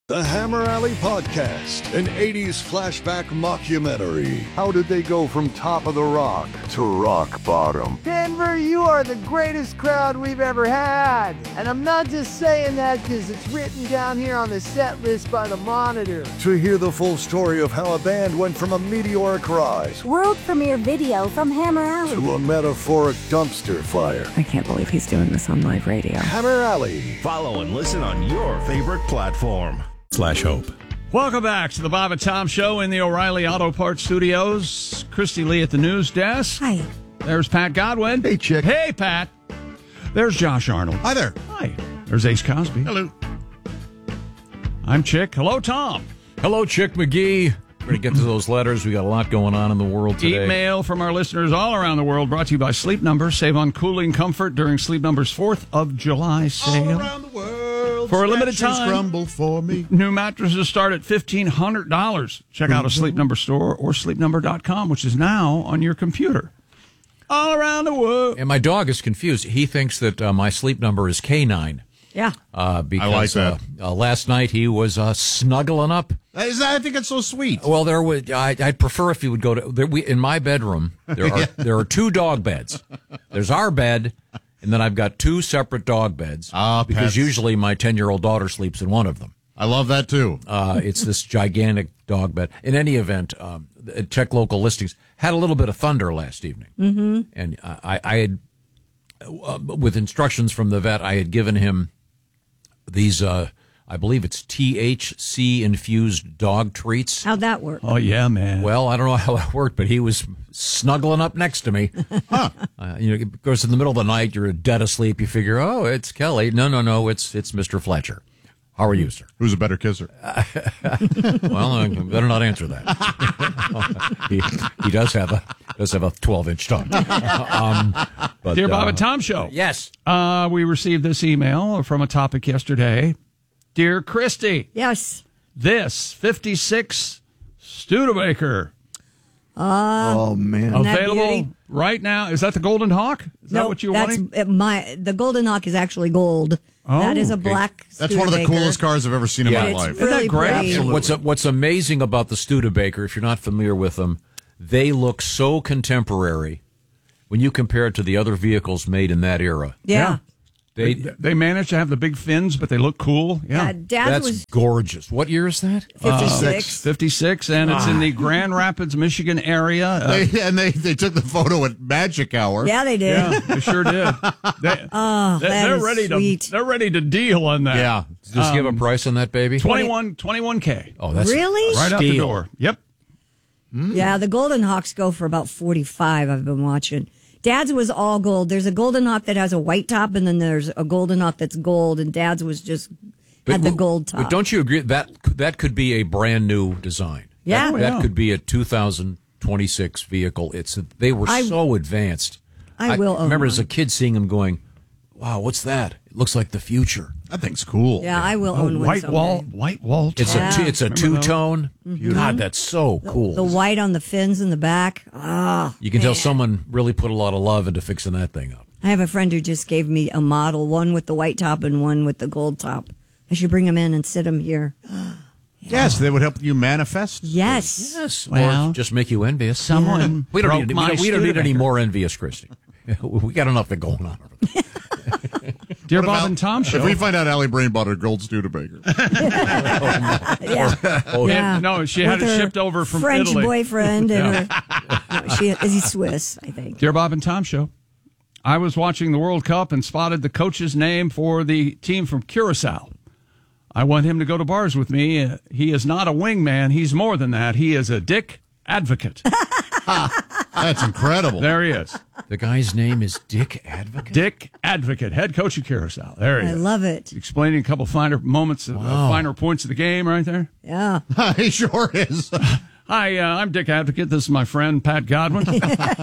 The Hammer Alley Podcast, an 80s flashback mockumentary. How did they go from top of the rock to rock bottom? Denver, you are the greatest crowd we've ever had. And I'm not just saying that because it's written down here on the set list by the Monitor. To hear the full story of how a band went from a meteoric rise World premiere video from Hammer Alley to a metaphoric dumpster fire. I can't believe he's doing this on live radio. Hammer Alley. Follow and listen on your favorite platform. /Hope. Welcome back to the Bob and Tom Show in the O'Reilly Auto Parts Studios. Christy Lee at the news desk. Hi. There's Pat Godwin. Hey, Chick. Hey, Pat. There's Josh Arnold. Hi there. Hi. There's Ace Cosby. Hello. I'm Chick. Hello, Tom. Hello, Chick McGee. We're going to get to those letters. We got a lot going on in the world today. Email from our listeners all around the world, brought to you by Sleep Number. Save on cooling comfort during Sleep Number's 4th of July sale. All around the world. For a limited statues time. Grumble for me. New mattresses start at $1,500. Check out a Sleep Number store or sleepnumber.com, which is now on your computer. All around the world. And my dog is confused. He thinks that my sleep number is K9. Yeah. Because I like that. Last night he was snuggling up. I think it's so sweet. Well, I'd prefer if you would go to in my bedroom. There are two dog beds. There's our bed, and then I've got two separate dog beds. Because pets. usually my 10-year-old daughter sleeps in one of them. I love that too. It's this gigantic dog bed. In any event, check local listings. Had a little bit of thunder last evening, and I had, with instructions from the vet, I had given him these. I believe it's THC infused dog treats. How'd that work? Oh, yeah, man. Well, I don't know how that worked, but he was snuggling up next to me. Of course, in the middle of the night, you're dead asleep. You figure, oh, it's Kelly. No, it's Mr. Fletcher. How are you, sir? Who's a better kisser? Well, I better not answer that. he does have a 12-inch tongue. But, Dear Bob and Tom Show. Yes. We received this email from a topic yesterday. Dear Christy. Yes. This 56 Studebaker. Oh, man. Isn't that Available beauty? right now. Is that the Golden Hawk? Is that what you're wanting? The Golden Hawk is actually gold. Oh, that is a okay. black That's one of the Studebaker. coolest cars I've ever seen in my It's life. really Isn't that great? pretty. Absolutely. What's amazing about the Studebaker, if you're not familiar with them, they look so contemporary when you compare it to the other vehicles made in that era. Yeah. They managed to have the big fins, but they look cool. Yeah. Dad That's was gorgeous. What year is that? 56. 56, and it's in the Grand Rapids, Michigan area. They took the photo at Magic Hour. Yeah, they did. Yeah, they sure did. They're is ready sweet. to. They're ready to deal on that. Yeah. Just give a price on that baby. 21K. Oh, that's Really? Right out the steal. door. Yep. Yeah, the Golden Hawks go for about 45. I've been watching. Dad's was all gold. There's a Golden Hawk that has a white top, and then there's a Golden Hawk that's gold, and Dad's was just had the gold top. But don't you agree that could be a brand new design? Yeah. That could be a 2026 vehicle. They were so advanced. I will own remember one. as a kid seeing them going, "Wow, what's that? It looks like the future." That thing's cool. Yeah, I will own one White someday. wall. It's top. it's a Remember those? two-tone. God, that's so cool. The white on the fins in the back. Oh, You can tell someone really put a lot of love into fixing that thing up. I have a friend who just gave me a model, one with the white top and one with the gold top. I should bring them in and sit them here. Yes, they would help you manifest. Yes. Yes, Well, or just make you envious. Someone We don't broke need, my we don't need any Studebaker. more envious, Christy. We got enough going on. Dear What Bob about and Tom Show. If we find out Allie Brain bought a gold Studebaker. Yeah. Oh, Yeah. No, she had With it her shipped over from French Italy. boyfriend and her. No, he's Swiss, I think. Dear Bob and Tom Show. I was watching the World Cup and spotted the coach's name for the team from Curacao. I want him to go to bars with me. He is not a wingman. He's more than that. He is a dick advocate. That's incredible. There he is. The guy's name is Dick Advocate. Dick Advocate, head coach of Curacao. There he I is. love it. Explaining a couple finer moments, finer points of the game right there. Yeah. He sure is. Hi, I'm Dick Advocate. This is my friend, Pat Godwin. He'd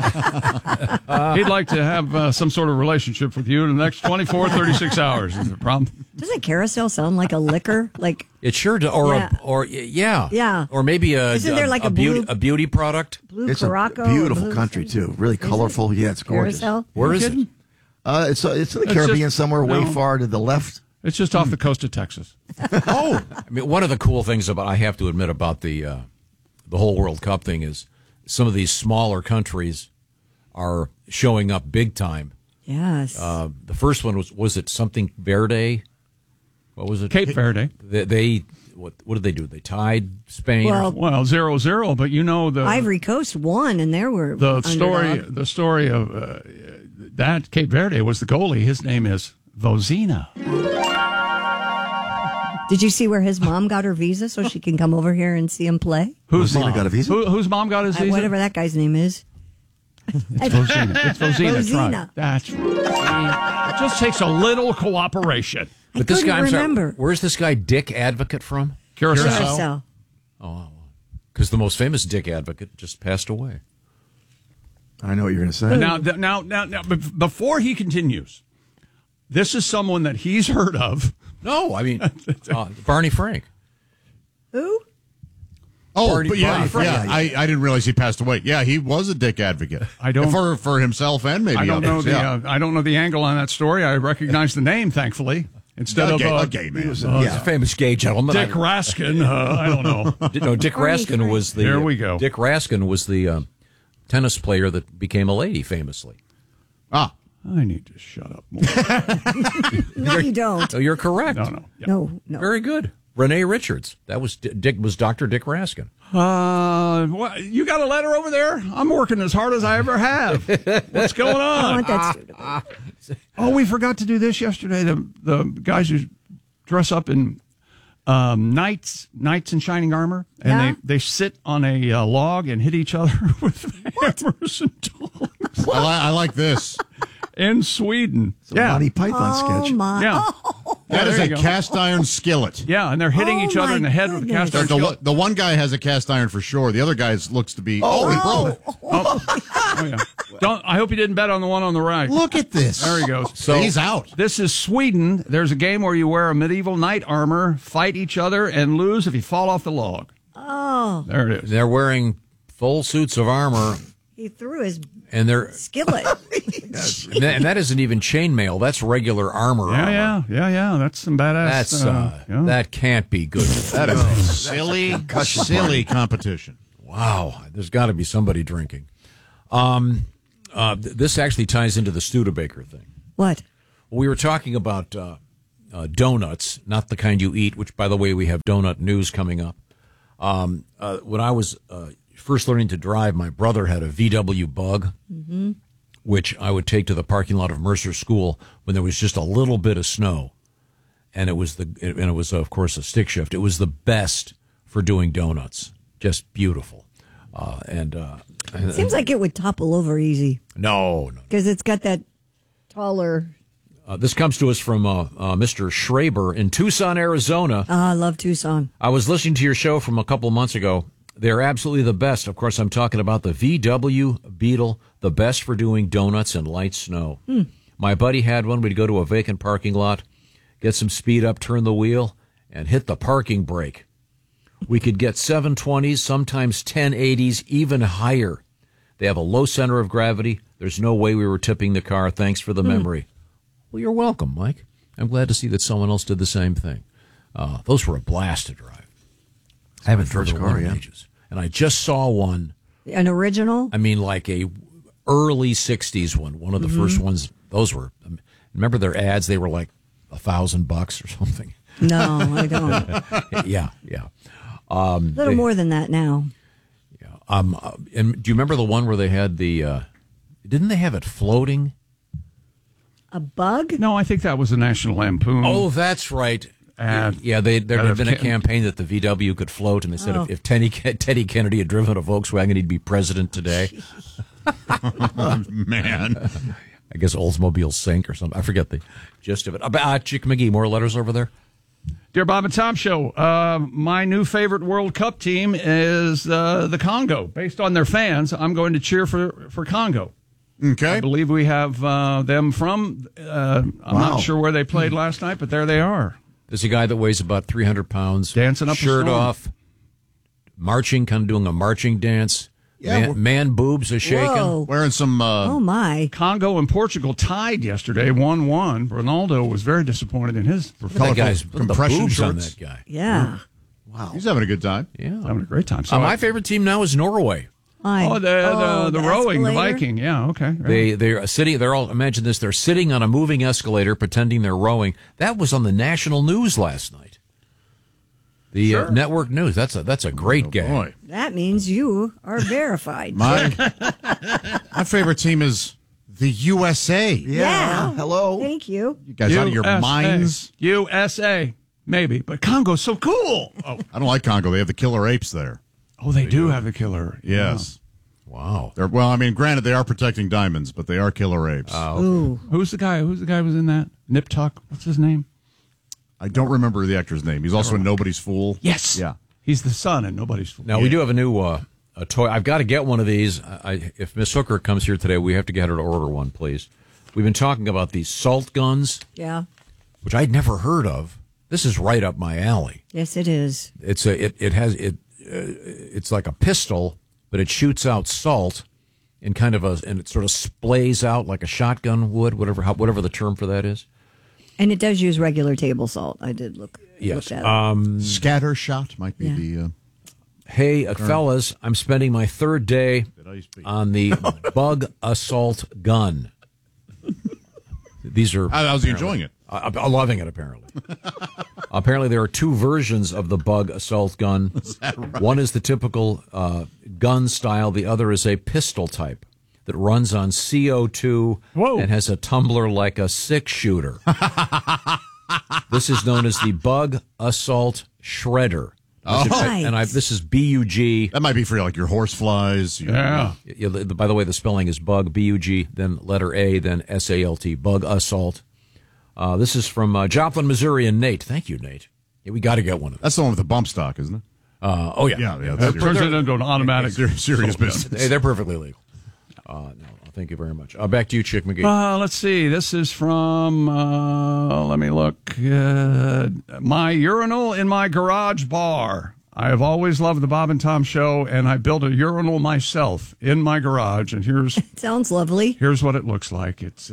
like to have some sort of relationship with you in the next 24, 36 hours. Is the problem? Doesn't carousel sound like a liquor? Like It sure does. Yeah. Yeah. Or maybe Isn't there like a beauty product. blue It's a Caraco? beautiful blue country something? too. Really colorful. Yeah, it's gorgeous. Carousel? Where is it? It's in the Caribbean just- somewhere way no. far to the left. It's just off the coast of Texas. I mean, one of the cool things I have to admit about the whole World Cup thing is some of these smaller countries are showing up big time. Yes. The first one was it something Verde? What was it? Cape Verde. What did they do? They tied Spain. Well, Well, 0-0, but you know the Ivory Coast won, and there were the underdog. story of that Cape Verde was the goalie. His name is Vozina. Did you see where his mom got her visa so she can come over here and see him play? Whose Vozina mom got a visa? Whose mom got his visa? Whatever that guy's name is. It's Vozina. It's Vozina. Vozina. Right. That's right. It just takes a little cooperation. But this couldn't guy, I'm sorry, remember. where's this guy Dick Advocate from? Curacao. Carousel. Because the most famous Dick Advocate just passed away. I know what you're going to say. Now, before he continues, this is someone that he's heard of. No, I mean Barney Frank. Who? Oh, Barney- but yeah, Barney Frank. yeah. I didn't realize he passed away. Yeah, he was a dick advocate. I don't- for himself and maybe I don't know others. Yeah. I don't know the angle on that story. I recognize the name, thankfully, instead of a gay man. He's a famous gay gentleman. Dick Raskin. I don't know. No, Dick Barney Raskin Frank. was the. There we go. Dick Raskin was the tennis player that became a lady famously. Ah, I need to shut up more. No, you don't. So you're correct. No. Yeah. No. Very good. Renee Richards. That was Dr. Dick Raskin. What, you got a letter over there? I'm working as hard as I ever have. What's going I on? want that Studebaker. Oh, we forgot to do this yesterday. The guys who dress up in knights in shining armor, and Yeah? they sit on a log and hit each other with hammers and tongs I like this. in Sweden. Yeah, Monty Python Oh, sketch. my. yeah, That is there a you go. cast iron skillet. Yeah, and they're hitting Oh, each other in the my head with a cast iron goodness. skillet. The one guy has a cast iron for sure. The other guy looks to be. Oh, he broke. Oh yeah. I hope you didn't bet on the one on the right. Look at this. There he goes. So he's out. This is Sweden. There's a game where you wear a medieval knight armor, fight each other, and lose if you fall off the log. Oh, There it is. They're wearing full suits of armor, he threw his and they're skillet. and that isn't even chainmail. That's regular armor. Yeah. That's some badass. That's yeah. that can't be good. That is a silly competition. Wow, there's got to be somebody drinking. This actually ties into the Studebaker thing. What? We were talking about donuts, not the kind you eat, which, by the way, we have donut news coming up. When I was first learning to drive, my brother had a VW Bug, which I would take to the parking lot of Mercer School when there was just a little bit of snow. And it was, of course, a stick shift. It was the best for doing donuts. Just beautiful. Seems like it would topple over easy No. because it's got that taller. This comes to us from Mr. Schraber in Tucson, Arizona. I love Tucson. I was listening to your show from a couple of months ago. They're absolutely the best. Of course, I'm talking about the VW Beetle, the best for doing donuts in light snow. My buddy had one. We'd go to a vacant parking lot, get some speed up, turn the wheel, and hit the parking brake. We could get 720s, sometimes 1080s, even higher. They have a low center of gravity. There's no way we were tipping the car. Thanks for the memory. Well, you're welcome, Mike. I'm glad to see that someone else did the same thing. Those were a blast to drive. I haven't driven one in ages. And I just saw one. An original? I mean, like a early 60s one of the first ones. Those were, remember their ads? They were like $1,000 or something. No, I don't. Yeah. A little more than that now. And do you remember the one where they had the, didn't they have it floating? A bug? No, I think that was the National Lampoon. Oh, that's right. Yeah, there had been a campaign that the VW could float, and they said if Teddy Kennedy had driven a Volkswagen, he'd be president today. Man. I guess Oldsmobile sink or something. I forget the gist of it. Chick McGee, more letters over there? Dear Bob and Tom Show, my new favorite World Cup team is the Congo. Based on their fans, I'm going to cheer for Congo. Okay. I believe we have them from, I'm not sure where they played last night, but there they are. There's a guy that weighs about 300 pounds. Dancing up a shirt storm. off, marching, kind of doing a marching dance. Yeah, man boobs are shaking. Whoa. wearing some. Oh, my. Congo and Portugal tied yesterday, 1-1. Ronaldo was very disappointed in his performance. That guy's the compression boobs on shorts. that guy. Yeah. He's having a good time. Yeah. Having a great time. So My favorite team now is Norway. Oh, the rowing, the escalator? Viking. Yeah, okay. They're sitting. They're all. Imagine this. They're sitting on a moving escalator, pretending they're rowing. That was on the national news last night. The network news. That's a great game. Boy. That means you are verified. My favorite team is the USA. Yeah. Hello. Thank you. You guys out of your minds? USA, maybe. But Congo's so cool. Oh, I don't like Congo. They have the killer apes there. they do have the killer. Yes. Wow. Granted, they are protecting diamonds, but they are killer apes. Ooh. Who's the guy? Who's the guy who was in that? Nip Tuck? What's his name? I don't remember the actor's name. He's also in Nobody's Fool. Yes. Yeah. He's the son and nobody's fool. Now we do have a new a toy. I've got to get one of these. If Miss Hooker comes here today, we have to get her to order one, please. We've been talking about these salt guns, Yeah. which I'd never heard of. This is right up my alley. Yes, it is. It's like a pistol, but it shoots out salt and and it sort of splays out like a shotgun would, whatever the term for that is. And it does use regular table salt. I did look that up. Scatter shot might be the. Hey, fellas, I'm spending my third day on the bug assault gun. These are. How's he enjoying it? I'm loving it, apparently. Apparently, there are two versions of the bug assault gun. Is that right? One is the typical gun style. The other is a pistol type that runs on CO2 and has a tumbler like a six-shooter. This is known as the Bug Assault Shredder. Nice. This is BUG. That might be for your horse flies. Yeah. By the way, the spelling is bug, BUG, then letter A, then SALT, Bug Assault. This is from Joplin, Missouri, and Nate. Thank you, Nate. Yeah, we got to get one of them. That's the one with the bump stock, isn't it? Oh, yeah. Yeah. It turns it into an automatic. Serious business. Hey, they're perfectly legal. No, thank you very much. Back to you, Chick McGee. Let's see. This is from, let me look. My urinal in my garage bar. I have always loved the Bob and Tom show, and I built a urinal myself in my garage. And Sounds lovely. Here's what it looks like. It's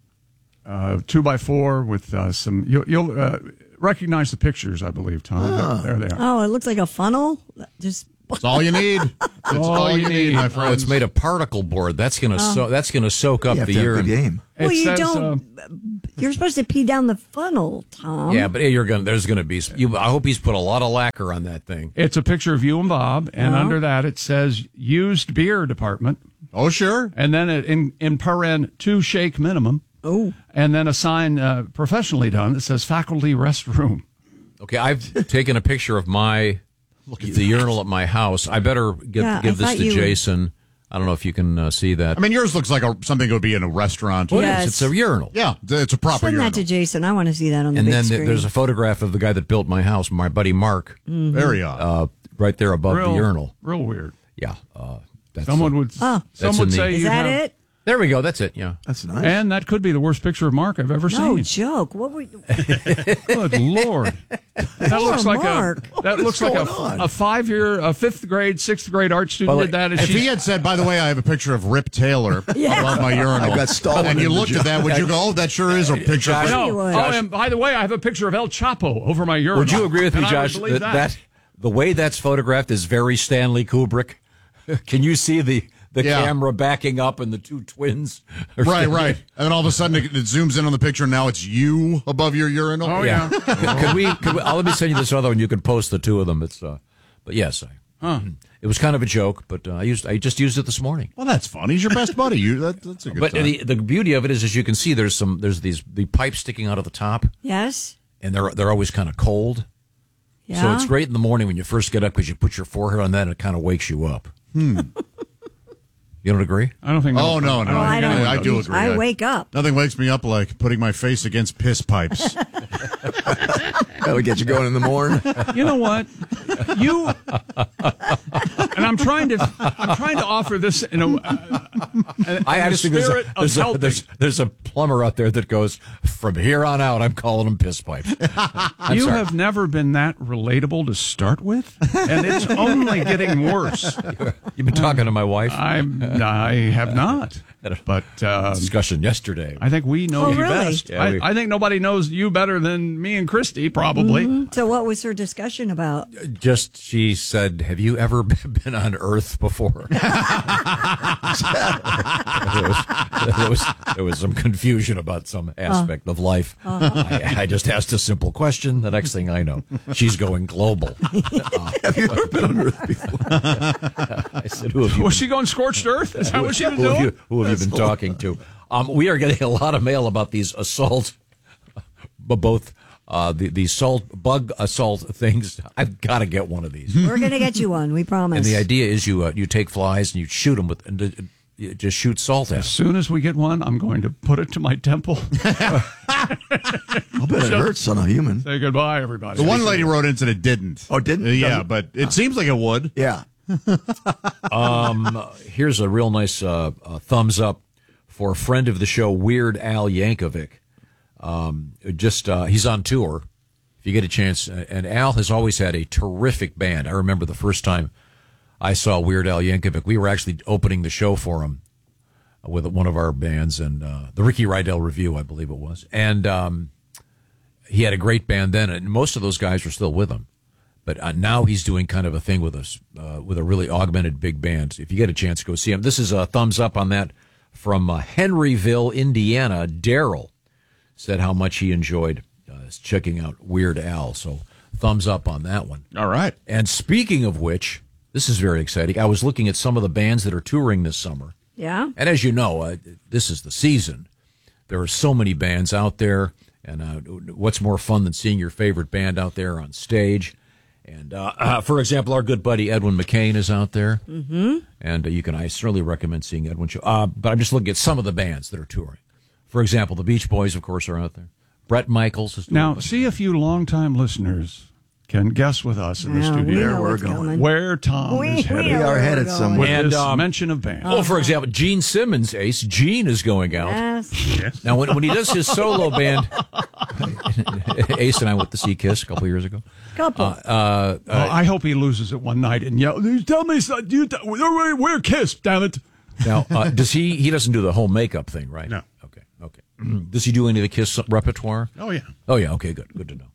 2x4 with some. You'll recognize the pictures, I believe, Tom. There they are. Oh, it looks like a funnel. Just That's all you need. That's all you need, my friends. It's made of particle board. That's gonna soak up You have the to have urine. good game. well, It you says, don't. You're supposed to pee down the funnel, Tom. Yeah, but there's gonna be. I hope he's put a lot of lacquer on that thing. It's a picture of you and Bob, and under that it says used beer department. Oh, sure. And then in paren 2 shake minimum. Oh. And then a sign professionally done that says faculty restroom. Okay, I've taken a picture of the urinal at my house. I better give this to Jason. I don't know if you can see that. I mean, yours looks like something that would be in a restaurant. Yes. It's a urinal. Yeah, it's a proper Send urinal. that to Jason. I want to see that on the And big then screen. there's a photograph of the guy that built my house, my buddy Mark. Very odd. Right there above the urinal. Real weird. Yeah. Someone would in say Is you that have, it? There we go. That's it. Yeah. That's nice. And that could be the worst picture of Mark I've ever No seen. joke. What were you? Good Lord. That looks like Mark. a 5-year, a 5th grade, 6th grade art student did that. If he had said, by the way, I have a picture of Rip Taylor above my urinal, I got stolen and you in the looked at that, would you go, oh, that sure is a picture of No. He would. Oh, and by the way, I have a picture of El Chapo over my urinal. Would you agree with me, And I would Josh, believe that the way that's photographed is very Stanley Kubrick? Can you see the camera backing up and the two twins? Right. And then all of a sudden it zooms in on the picture, and now it's you above your urinal. Oh, yeah. Could we let me send you this other one. You can post the two of them. It's but yes, it was kind of a joke, but I just used it this morning. Well, that's fun. He's your best buddy. That's a good But time. the beauty of it is, as you can see, there's the pipes sticking out of the top, Yes. and they're always kind of cold. Yeah. So it's great in the morning when you first get up because you put your forehead on that and it kind of wakes you up. You don't agree? I don't think. Oh, no. I don't. I do agree. I wake up. Nothing wakes me up like putting my face against piss pipes. That would get you going in the morning. You know what? And I'm trying to offer this in I just think there's a plumber out there that goes, from here on out, I'm calling them piss pipes. You have never been that relatable to start with, and it's only getting worse. You've been talking to my wife? I have not. But discussion yesterday. I think we know you really? best. Yeah, I think nobody knows you better than me and Christy, probably. Mm-hmm. So what was her discussion about? Just, she said, have you ever been on Earth before? There was some confusion about some aspect of life. I just asked a simple question. The next thing I know, she's going global. Have you ever been on Earth before? I said, who have you Was she going scorched earth? Is that what she was doing? Who have you been talking to? We are getting a lot of mail about these assault, both the bug assault things. I've got to get one of these. We're going to get you one, we promise. And the idea is you take flies and you shoot them with, and you just shoot salt at As them. soon as we get one, I'm going to put it to my temple. I'll bet it hurts on a human. Say goodbye, everybody. The one lady wrote in said it didn't. Oh, it didn't? Yeah, but it seems like it would. Yeah. Here's a real nice thumbs up for a friend of the show, Weird Al Yankovic. He's on tour, if you get a chance. And Al has always had a terrific band. I remember the first time I saw Weird Al Yankovic. We were actually opening the show for him with one of our bands, and the Ricky Rydell Review, I believe it was. And he had a great band then, and most of those guys are still with him. But now he's doing kind of a thing with us, with a really augmented big band. If you get a chance, go see him. This is a thumbs up on that from Henryville, Indiana. Daryl said how much he enjoyed checking out Weird Al. So thumbs up on that one. All right. And speaking of which, this is very exciting. I was looking at some of the bands that are touring this summer. Yeah. And as you know, this is the season. There are so many bands out there. And what's more fun than seeing your favorite band out there on stage? And, for example, our good buddy Edwin McCain is out there. Mm-hmm. And I certainly recommend seeing Edwin show. But I'm just looking at some of the bands that are touring. For example, the Beach Boys, of course, are out there. Brett Michaels is touring. Now, see if you longtime listeners can guess with us in the studio we're going. where Tom is headed. We are headed somewhere. With And, this mention of bands. Oh, for example, Gene Simmons, Ace. Gene is going out. Yes. Now, when he does his solo band, Ace and I went to see Kiss a couple years ago. I hope he loses it one night and yell, tell me, we're Kiss, damn it. Now, does he doesn't do the whole makeup thing, right? No. Okay. Does he do any of the Kiss repertoire? Oh, yeah. Oh, yeah. Okay, good to know.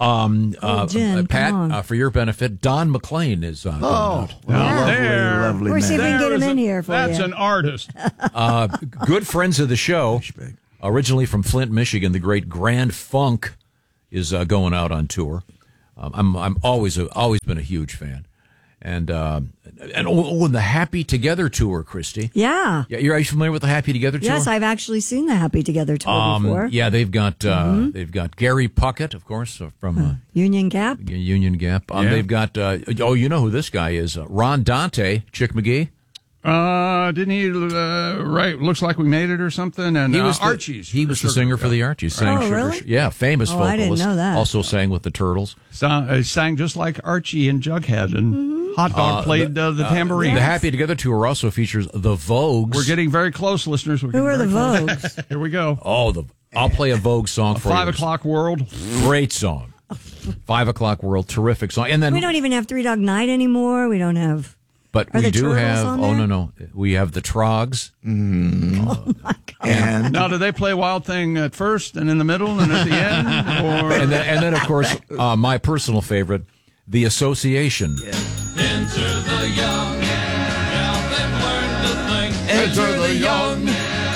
Jen, Pat, for your benefit, Don McLean is going out. Lovely We're see if we can get him in here for That's you. an artist. Good friends of the show, originally from Flint, Michigan, the great Grand Funk is going out on tour. I'm always been a huge fan. And the Happy Together tour, Christy. Yeah. Yeah, are you familiar with the Happy Together tour? Yes, I've actually seen the Happy Together tour before. Yeah, they've got Gary Puckett, of course, from Union Gap. Union Gap. They've got you know who this guy is? Ron Dante, Chick McGee. Didn't he write Looks Like We Made It or something? And Archie's. He was the singer for the Archies. Sang Sugar, really? Yeah, famous vocalist. I didn't know that. Also sang with the Turtles. Sang just like Archie and Jughead, and Hot Dog played the tambourine. The Happy Together tour also features the Vogues. We're getting very close, listeners. Who are the Vogues? Here we go. Oh, I'll play a Vogue song for 5 you. o'clock world. Great song. 5 o'clock world, terrific song. And then We don't even have Three Dog Night anymore. We don't have. But Are we the do Turtles have. on Oh there? no, we have the Trogs. Oh my God. And Now, do they play Wild Thing at first and in the middle and at the end? Or And then, of course, my personal favorite, the Association. Enter the young, help them learn to think. Enter the young.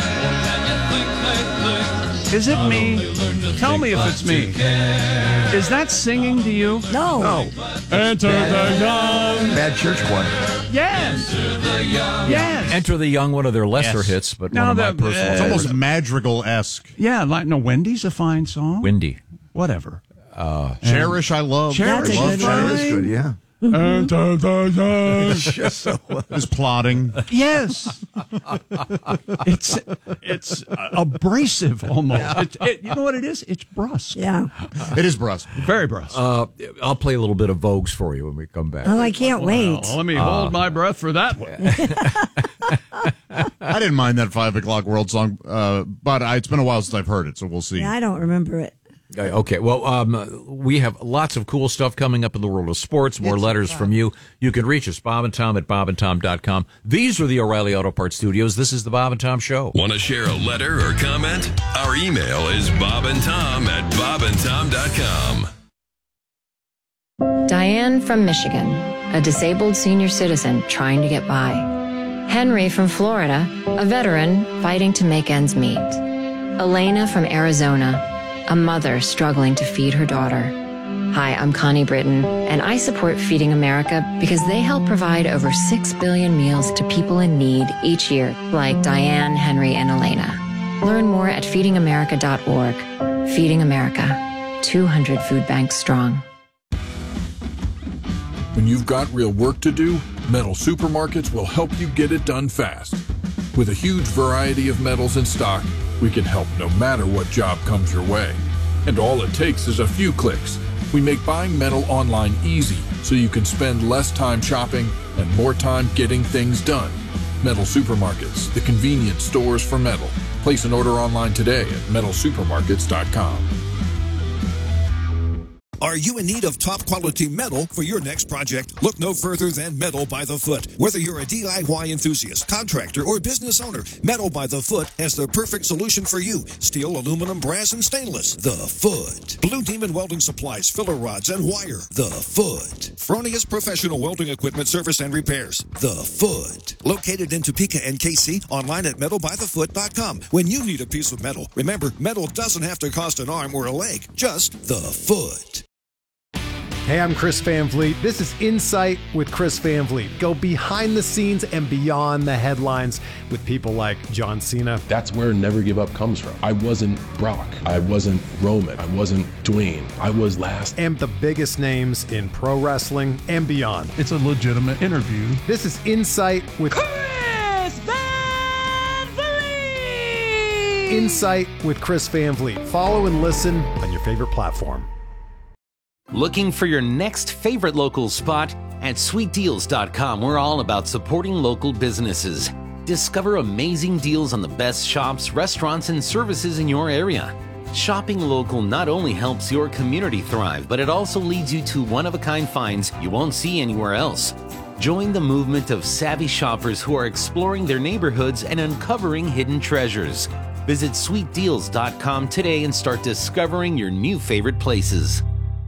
is it me? Tell me if it's me. Is that singing to you? No. Enter the young. Bad Church Choir. Yes. Yes. Enter the Young, one of their lesser hits, but Now one of my that- personal It's favorites. almost Madrigal-esque. Yeah, like no, Wendy's a fine song. Windy. Whatever. Cherish, I love. Cherish That's a love good Cherish. one. That is good, yeah. Just plotting. Yes. It's abrasive almost. You know what it is? It's brusque. Yeah. It is brusque. Very brusque. I'll play a little bit of Vogues for you when we come back. Oh, I can't wait. Well, let me hold my breath for that one. I didn't mind that 5 o'clock world song, but it's been a while since I've heard it, so we'll see. Yeah, I don't remember it. Okay, well, we have lots of cool stuff coming up in the world of sports, more letters from you. You can reach us, Bob and Tom at bobandtom.com. These are the O'Reilly Auto Parts Studios. This is the Bob and Tom Show. Want to share a letter or comment? Our email is bobandtom@bobandtom.com. Diane from Michigan, a disabled senior citizen trying to get by. Henry from Florida, a veteran fighting to make ends meet. Elena from Arizona, a mother struggling to feed her daughter. Hi, I'm Connie Britton, and I support Feeding America because they help provide over 6 billion meals to people in need each year, like Diane, Henry, and Elena. Learn more at feedingamerica.org. Feeding America, 200 food banks strong. When you've got real work to do, Metal Supermarkets will help you get it done fast. With a huge variety of metals in stock, we can help no matter what job comes your way. And all it takes is a few clicks. We make buying metal online easy so you can spend less time shopping and more time getting things done. Metal Supermarkets, the convenient stores for metal. Place an order online today at metalsupermarkets.com. Are you in need of top quality metal for your next project? Look no further than Metal by the Foot. Whether you're a DIY enthusiast, contractor, or business owner, Metal by the Foot has the perfect solution for you. Steel, aluminum, brass, and stainless. The Foot. Blue Demon Welding Supplies, filler rods, and wire. The Foot. Fronius Professional Welding Equipment Service and Repairs. The Foot. Located in Topeka and KC, online at metalbythefoot.com. When you need a piece of metal, remember, metal doesn't have to cost an arm or a leg. Just the Foot. Hey, I'm Chris Van Vliet. This is Insight with Chris Van Vliet. Go behind the scenes and beyond the headlines with people like John Cena. That's where Never Give Up comes from. I wasn't Brock. I wasn't Roman. I wasn't Dwayne. I was last. And the biggest names in pro wrestling and beyond. It's a legitimate interview. This is Insight with Chris Van Vliet! Insight with Chris Van Vliet. Follow and listen on your favorite platform. Looking for your next favorite local spot? At sweetdeals.com, we're all about supporting local businesses. Discover amazing deals on the best shops, restaurants, and services in your area. Shopping local not only helps your community thrive, but it also leads you to one-of-a-kind finds you won't see anywhere else. Join the movement of savvy shoppers who are exploring their neighborhoods and uncovering hidden treasures. Visit sweetdeals.com today and start discovering your new favorite places.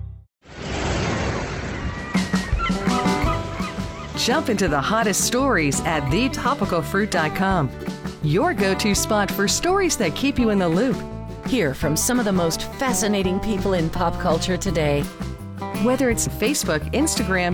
Jump into the hottest stories at thetopicalfruit.com. Your go-to spot for stories that keep you in the loop. Hear from some of the most fascinating people in pop culture today. Whether it's Facebook, Instagram,